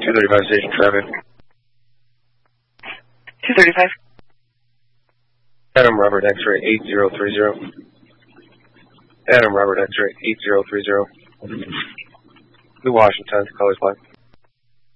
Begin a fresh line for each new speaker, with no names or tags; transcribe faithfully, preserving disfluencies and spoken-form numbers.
two thirty-five station traffic.
two thirty-five.
Adam Robert X-ray eight zero three zero. Adam Robert X-ray eight zero three zero. Blue Washington, colors black.